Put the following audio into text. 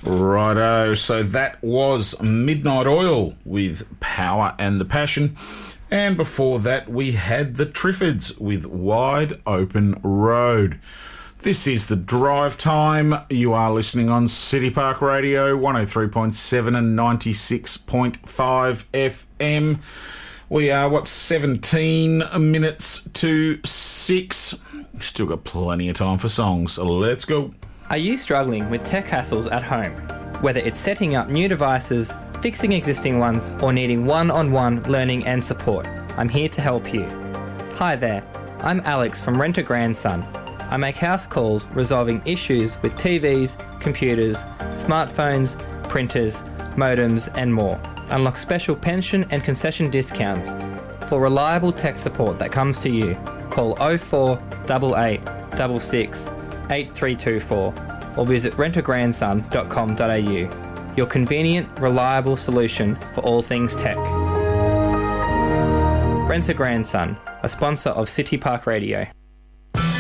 Righto, so that was Midnight Oil with Power and the Passion. And before that, we had the Triffids with Wide Open Road. This is the drive time. You are listening on City Park Radio, 103.7 and 96.5 FM. We are, 17 minutes to 6. Still got plenty of time for songs. Let's go. Are you struggling with tech hassles at home? Whether it's setting up new devices, fixing existing ones, or needing one-on-one learning and support, I'm here to help you. Hi there, I'm Alex from Rent a Grandson. I make house calls resolving issues with TVs, computers, smartphones, printers, modems, and more. Unlock special pension and concession discounts. For reliable tech support that comes to you, call 0488 66 8324 or visit rentagrandson.com.au. Your convenient, reliable solution for all things tech. Rent a Grandson, a sponsor of City Park Radio.